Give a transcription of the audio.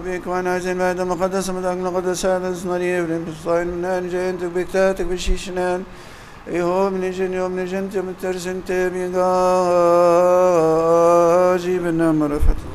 بك وانا زين بعد المقدس مدق نقدس هذا صنري ابن بصاين من انجنت بكتاتك بالشيشنان يوم نجن يوم نجنت مترسنت بيقاجي بنا مرفت